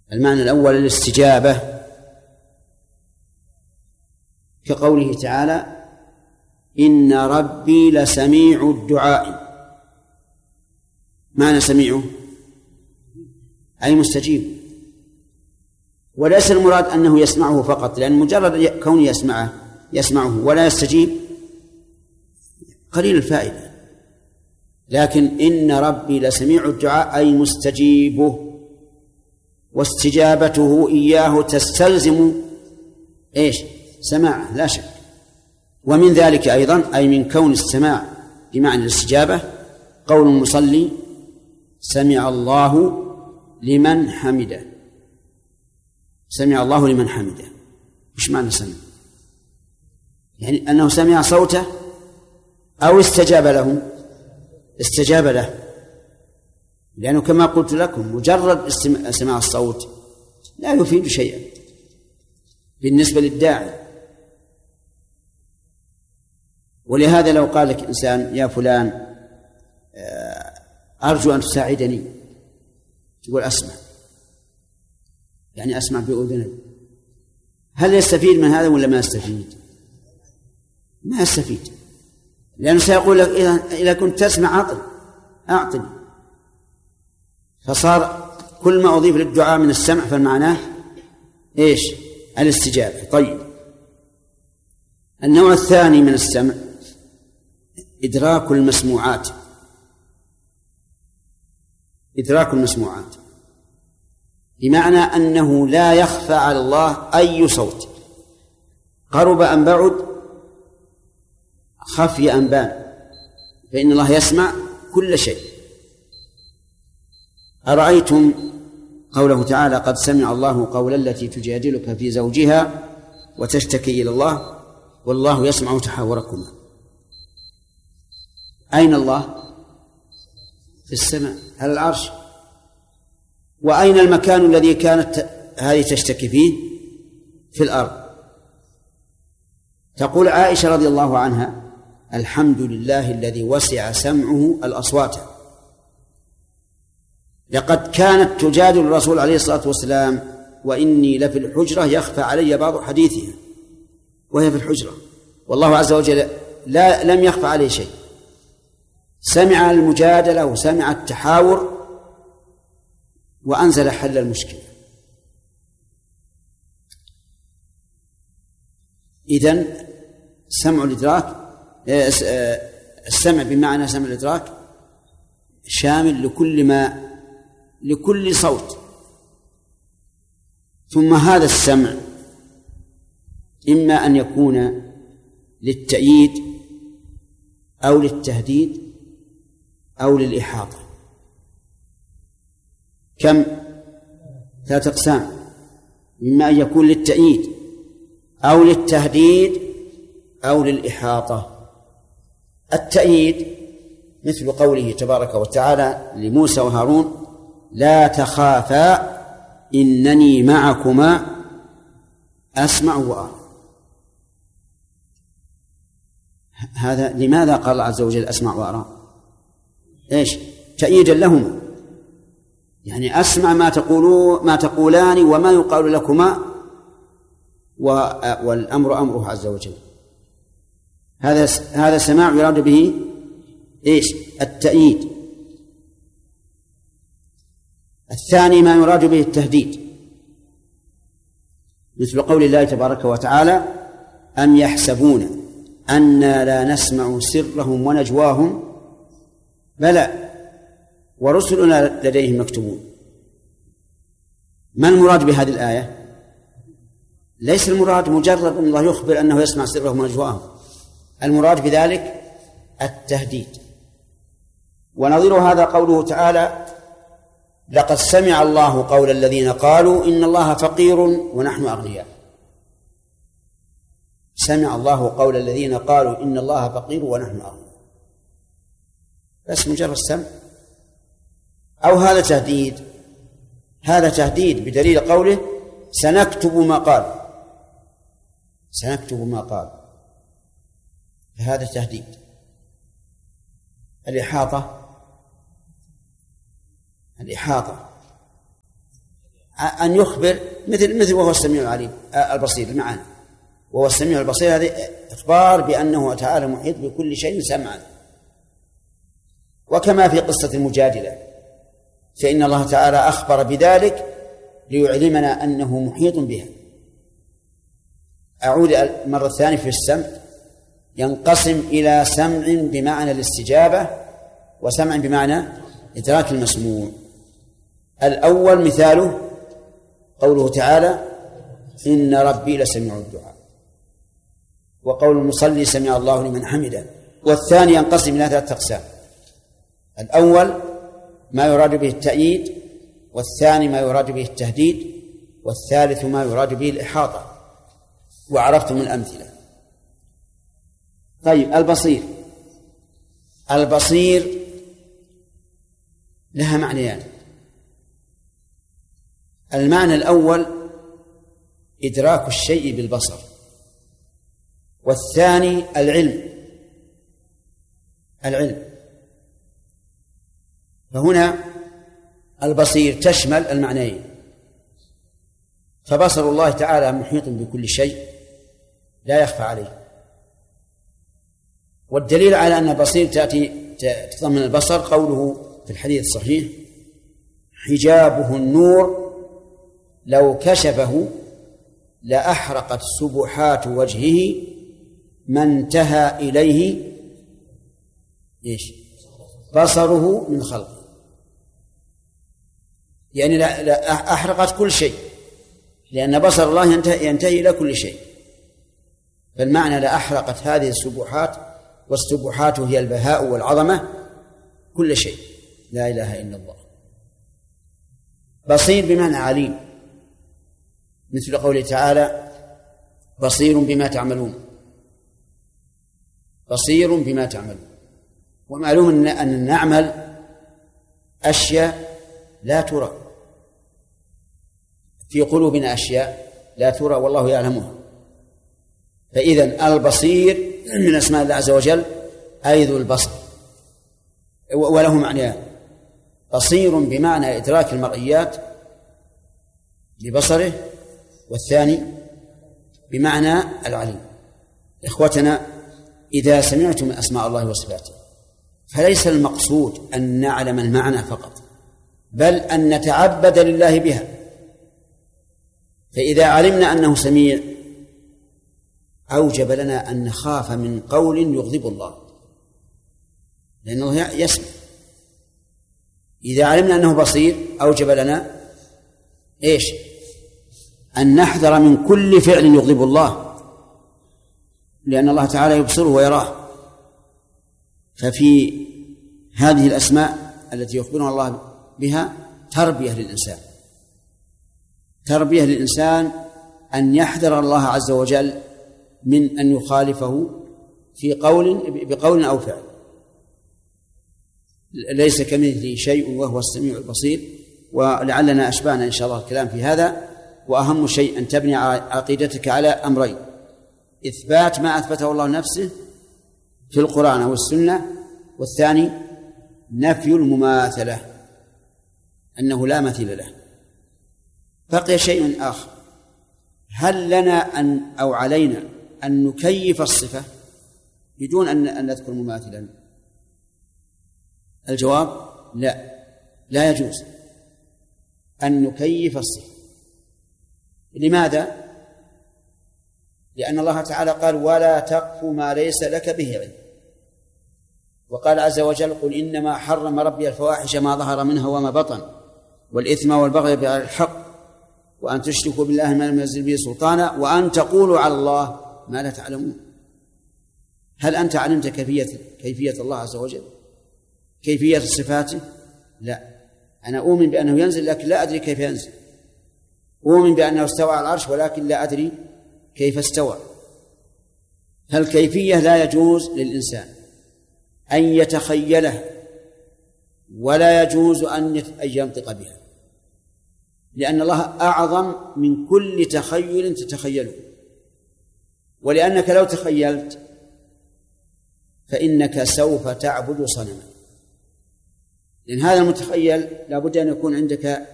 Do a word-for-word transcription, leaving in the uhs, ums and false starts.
المعنى الأول الاستجابة، كقوله تعالى: إن ربي لسميع الدعاء. معنى سميعه أي مستجيب، وليس المراد أنه يسمعه فقط، لأن مجرد كونه يسمعه يسمعه ولا يستجيب قليل الفائدة، لكن إن ربي لسميع الدعاء أي مستجيبه، واستجابته إياه تستلزم إيش؟ سماعه لا شك. ومن ذلك أيضا أي من كون السماع بمعنى الاستجابة قول المصلي: سمع الله لمن حمده. سمع الله لمن حمده، وش معنى سمع؟ يعني أنه سمع صوته أو استجاب له؟ استجاب له، لأنه كما قلت لكم مجرد سماع الصوت لا يفيد شيئا بالنسبة للداعي. ولهذا لو قال لك إنسان: يا فلان أرجو أن تساعدني، تقول: أسمع، يعني أسمع بأذني، هل يستفيد من هذا ولا ما يستفيد؟ ما يستفيد، لأنه سيقول لك: إذا كنت تسمع أعطني أعطني فصار كل ما أضيف للدعاء من السمع فالمعنى إيش؟ الاستجابة. طيب، النوع الثاني من السمع إدراك المسموعات. إدراك المسموعات بمعنى أنه لا يخفى على الله أي صوت، قرب أم بعد، خفي أم بان، فإن الله يسمع كل شيء. أرأيتم قوله تعالى: قد سمع الله قول التي تجادلك في زوجها وتشتكي إلى الله والله يسمع تحاوركما. أين الله؟ في السماء على العرش. وأين المكان الذي كانت هذه تشتكي فيه؟ في الأرض. تقول عائشة رضي الله عنها: الحمد لله الذي وسع سمعه الأصوات. لقد كانت تجادل الرسول عليه الصلاة والسلام وإني لفي الحجرة يخفى علي بعض حديثها، وهي في الحجرة، والله عز وجل لا لم يخفى عليه شيء. سمع المجادلة وسمع التحاور وأنزل حل المشكلة. إذن سمع الإدراك، السمع بمعنى سمع الإدراك شامل لكل ما لكل صوت. ثم هذا السمع إما أن يكون للتأييد أو للتهديد أو للإحاطة. كم؟ ثلاثة أقسام: إما أن يكون للتأييد أو للتهديد أو للإحاطة. التأييد مثل قوله تبارك وتعالى لموسى وهارون: لا تخافا إنني معكما أسمع وأرى. هذا لماذا قال الله عز وجل أسمع وأرى؟ إيش؟ تأييدا لهما، يعني أسمع ما تقولون ما تقولان وما يقال لكما، والأمر أمره عز وجل. هذا هذا سماع يراد به إيش؟ التأييد. الثاني ما يراد به التهديد، مثل قول الله تبارك وتعالى: أم يحسبون أنا لا نسمع سرهم ونجواهم بلى ورسلنا لديهم مكتوبون. ما المراد بهذه الآية؟ ليس المراد مجرد أن الله يخبر أنه يسمع سرهم ونجواهم، المراد بذلك التهديد. ونظير هذا قوله تعالى: لقد سمع الله قول الذين قالوا إن الله فقير ونحن أغنياء. سمع الله قول الذين قالوا إن الله فقير ونحن أغنياء، بس مجرد سمع. أو هذا تهديد، هذا تهديد بدليل قوله: سنكتب ما قال، سنكتب ما قال، هذا تهديد. الإحاطة، الإحاطة أن يخبر مثل مثل وهو السميع العليم البصير المعنى، وهو السميع البصير هذه إخبار بأنه تعالى محيط بكل شيء سمعا. وكما في قصة المجادلة فإن الله تعالى أخبر بذلك ليعلمنا أنه محيط بها. أعود مرة ثانية في السمع، ينقسم إلى سمع بمعنى الاستجابة وسمع بمعنى إدراك المسموع. الأول مثاله قوله تعالى إن ربي لسميع الدعاء، وقول المصلي سمع الله لمن حمده. والثاني ينقسم إلى ثلاثة أقسام: الأول ما يراد به التأييد، والثاني ما يراد به التهديد، والثالث ما يراد به الإحاطة. وعرفتم الأمثلة. طيب البصير، البصير لها معنيان. المعنى الأول إدراك الشيء بالبصر، والثاني العلم العلم فهنا البصير تشمل المعنيين، فبصر الله تعالى محيط بكل شيء لا يخفى عليه. والدليل على أن البصير تأتي تضمن البصر قوله في الحديث الصحيح: حجابه النور لو كشفه لأحرقت سبحات وجهه ما انتهى إليه إيش بصره من خلقه. يعني لا, لا أحرقت كل شيء، لأن بصر الله ينتهي, ينتهي إلى كل شيء. فالمعنى لأحرقت هذه السبحات، والسبحات هي البهاء والعظمة، كل شيء. لا إله إلا الله. بصير بمعنى عليم، مثل قوله تعالى: بصير بما تعملون، بصير بما تعملون. ومعلوم أن نعمل أشياء لا ترى، في قلوبنا أشياء لا ترى والله يعلمها. فإذن البصير من أسماء الله عز وجل أي ذو البصر، وله معنيان: بصير بمعنى إدراك المرئيات ببصره، والثاني بمعنى العليم. إخوتنا، إذا سمعتم من أسماء الله وصفاته فليس المقصود أن نعلم المعنى فقط، بل أن نتعبد لله بها. فإذا علمنا أنه سميع أوجب لنا أن نخاف من قول يغضب الله، لأنه يسمع. إذا علمنا أنه بصير أوجب لنا إيش؟ أن نحذر من كل فعل يغضب الله، لأن الله تعالى يبصره ويراه. ففي هذه الأسماء التي يخبرنا الله بها تربية للإنسان، تربية للإنسان أن يحذر الله عز وجل من أن يخالفه في قول بقول أو فعل. ليس كمثله شيء وهو السميع البصير. ولعلنا أشبعنا إن شاء الله الكلام في هذا. وأهم شيء أن تبني عقيدتك على أمرين: إثبات ما أثبته الله نفسه في القرآن والسنة، والثاني نفي المماثلة، أنه لا مثيل له. بقي شيء آخر: هل لنا أن أو علينا أن نكيف الصفة بدون أن نذكر مماثلا؟ الجواب: لا، لا يجوز أن نكيف الصفة. لماذا؟ لأن الله تعالى قال: ولا تقف ما ليس لك به علم. وقال عز وجل: قل إنما حرم ربي الفواحش ما ظهر منها وما بطن والإثم والبغي بغير الحق وأن تشركوا بالله ما لم ينزل به سلطانا وأن تقولوا على الله ما لا تعلمون. هل أنت علمت كيفية كيفية الله عز وجل، كيفية صفاته؟ لا. أنا أؤمن بأنه ينزل لكن لا أدري كيف ينزل، أؤمن بأنه استوى على العرش ولكن لا أدري كيف استوى. فالكيفية لا يجوز للإنسان أن يتخيلها، ولا يجوز أن ينطق بها، لأن الله أعظم من كل تخيل تتخيله. ولأنك لو تخيلت فإنك سوف تعبد صنما، لأن هذا المتخيل لا بد أن يكون عندك